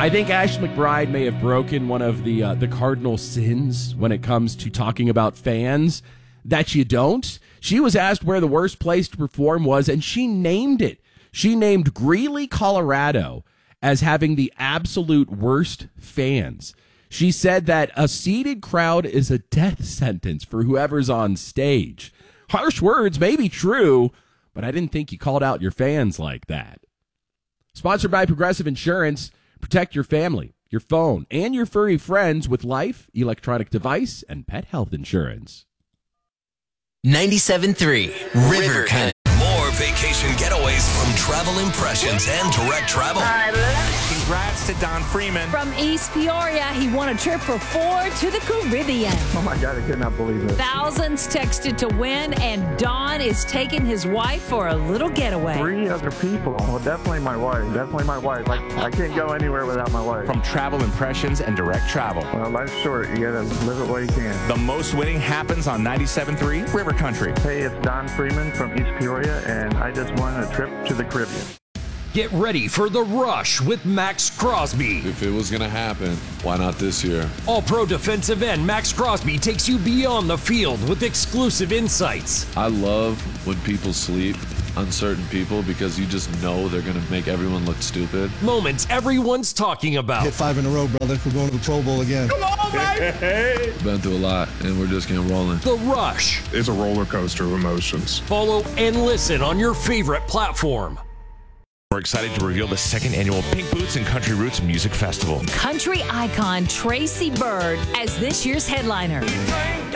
I think Ash McBride may have broken one of the cardinal sins when it comes to talking about fans that you don't. She was asked where the worst place to perform was, and she named it. She named Greeley, Colorado, as having the absolute worst fans. She said that a seated crowd is a death sentence for whoever's on stage. Harsh words may be true, but I didn't think you called out your fans like that. Sponsored by Progressive Insurance. Protect your family, your phone, and your furry friends with life, electronic device, and pet health insurance. 97.3 River Country. More vacation getaways from Travel Impressions and Direct Travel. Congrats to Don Freeman. From East Peoria, he won a trip for 4 to the Caribbean. Oh my God, I could not believe it. Thousands texted to win, and Don is taking his wife for a little getaway. 3 other people. Well, definitely my wife. Definitely my wife. I can't go anywhere without my wife. From Travel Impressions and Direct Travel. Well, life's short. You gotta live it while you can. The most winning happens on 97.3 River Country. Hey, it's Don Freeman from East Peoria, and I just won a trip to the Caribbean. Get ready for The Rush with Max Crosby. If it was going to happen, why not this year? All-pro defensive end Max Crosby takes you beyond the field with exclusive insights. I love when people sleep on certain people because you just know they're going to make everyone look stupid. Moments everyone's talking about. Hit 5 in a row, brother. We're going to the Pro Bowl again. Come on, baby! Been through a lot, and we're just getting rolling. The Rush. It's a roller coaster of emotions. Follow and listen on your favorite platform. We're excited to reveal the second annual Pink Boots and Country Roots Music Festival. Country icon Tracy Byrd as this year's headliner.